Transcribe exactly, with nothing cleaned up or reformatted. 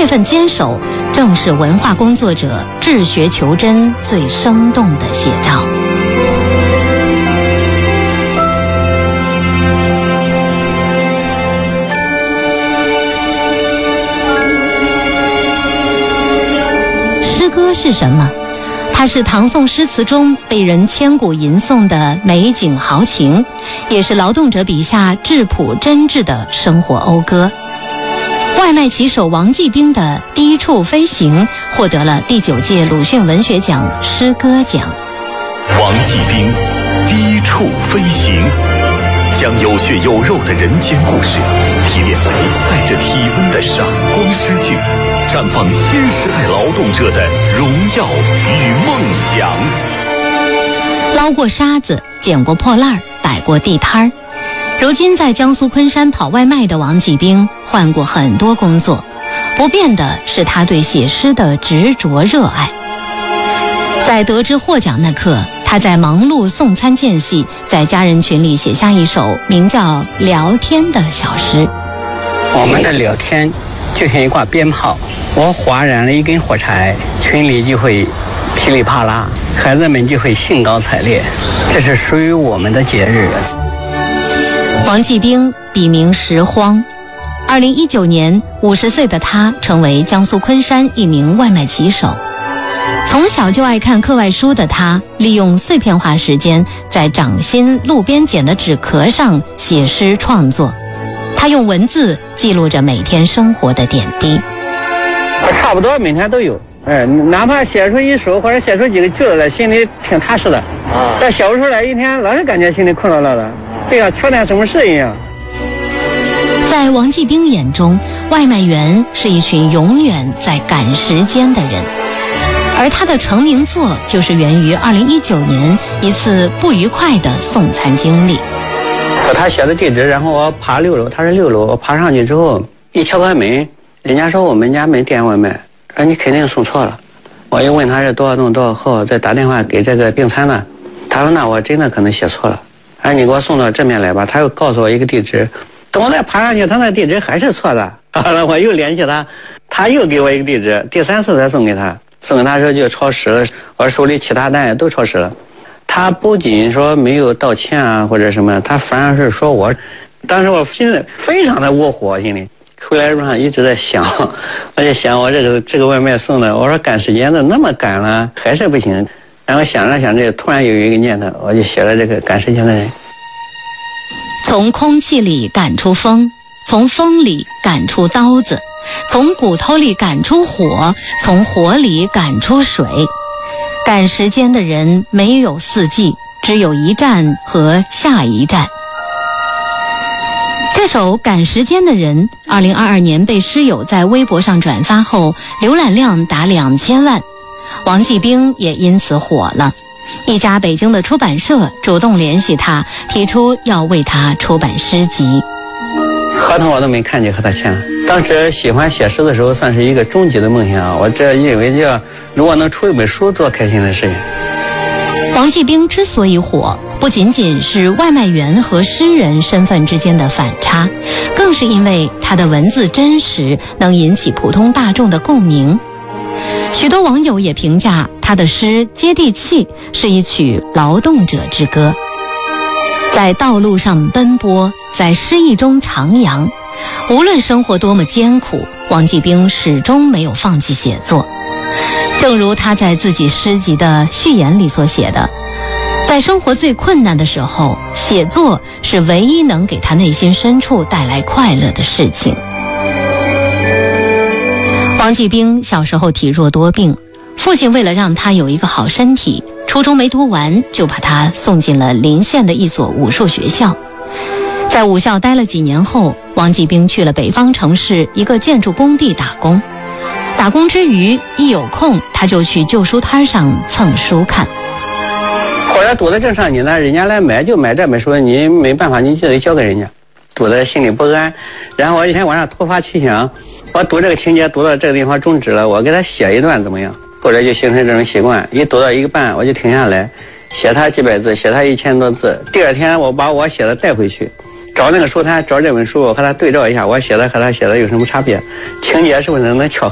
这份坚守，正是文化工作者治学求真最生动的写照。诗歌是什么？它是唐宋诗词中被人千古吟诵的美景豪情，也是劳动者笔下质朴真挚的生活讴歌。外卖骑手王继兵的《低处飞行》获得了第九届鲁迅文学奖诗歌奖。 王继兵《低处飞行》，将有血有肉的人间故事提炼为带着体温的闪光诗句，绽放新时代劳动者的荣耀与梦想。 捞过沙子，捡过破烂，摆过地摊儿。如今在江苏昆山跑外卖的王继兵换过很多工作，不变的是他对写诗的执着热爱。在得知获奖那刻，他在忙碌送餐间隙，在家人群里写下一首名叫《聊天》的小诗。 我们的聊天就像一挂鞭炮，我划燃了一根火柴，群里就会噼里啪啦，孩子们就会兴高采烈，这是属于我们的节日。 王继兵笔名石荒，二零一九年五十岁的他成为江苏昆山一名外卖骑手。从小就爱看课外书的他，利用碎片化时间在掌心路边捡的纸壳上写诗创作。他用文字记录着每天生活的点滴。 我差不多每天都有，哎，哪怕写出一首或者写出几个句子来，心里挺踏实的。啊，但写不出来，一天老是感觉心里空落落的，对呀，缺点什么事一样。 在王继兵眼中，外卖员是一群永远在赶时间的人，而他的成名作就是源于二零一九年一次不愉快的送餐经历。 他写的地址，然后我爬六楼，他是六楼，我爬上去之后一敲开门，人家说我们家没点外卖，说你肯定送错了。我又问他是多少栋多少号，再打电话给这个订餐呢，他说那我真的可能写错了，哎，你给我送到这边来吧。他又告诉我一个地址，等我再爬上去，他那地址还是错的。好了，我又联系他，他又给我一个地址，第三次才送给他，送给他时候就超时了，我手里其他单也都超时了。他不仅说没有道歉啊或者什么，他反而是说我，当时我心里非常的窝火，心里回来路上一直在想，我就想我这个这个外卖送的，我说赶时间的那么赶了还是不行，然后想着想着突然有一个念头，我就写了这个赶时间的人。 从空气里赶出风，从风里赶出刀子，从骨头里赶出火，从火里赶出水。赶时间的人没有四季，只有一站和下一站。这首《赶时间的人》二零二二年被诗友在微博上转发后，浏览量达两千万，王继兵也因此火了。一家北京的出版社主动联系他，提出要为他出版诗集。 合同我都没看见和他签了。当时喜欢写诗的时候，算是一个终极的梦想。我这认为叫如果能出一本书，多开心的事情。 王继兵之所以火，不仅仅是外卖员和诗人身份之间的反差，更是因为他的文字真实，能引起普通大众的共鸣。许多网友也评价他的诗接地气，是一曲劳动者之歌。在道路上奔波，在诗意中徜徉，无论生活多么艰苦，王继兵始终没有放弃写作。正如他在自己诗集的序言里所写的，在生活最困难的时候，写作是唯一能给他内心深处带来快乐的事情。王继兵小时候体弱多病，父亲为了让他有一个好身体，初中没读完就把他送进了邻县的一所武术学校。在武校待了几年后，王继兵去了北方城市一个建筑工地打工。打工之余，一有空他就去旧书摊上蹭书看。 或者堵在正上你呢，人家来买就买这本书，你没办法，你就得交给人家，堵得心里不安。然后我一天晚上突发奇想，我读这个情节读到这个地方终止了，我给他写一段怎么样？或者就形成这种习惯，一读到一个半我就停下来，写他几百字，写他一千多字。第二天我把我写的带回去，找那个书摊，找这本书，我和他对照一下，我写的和他写的有什么差别，情节是不是能巧